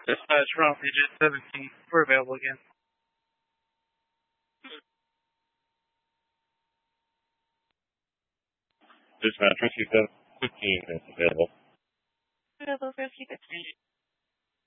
Dispatch from Digit 17. We're available again. Dispatch, rescue 715